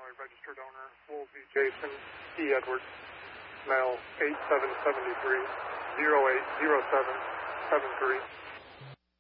Illinois registered owner, Woolsey Jason E. Edwards, male, 8773, 080773.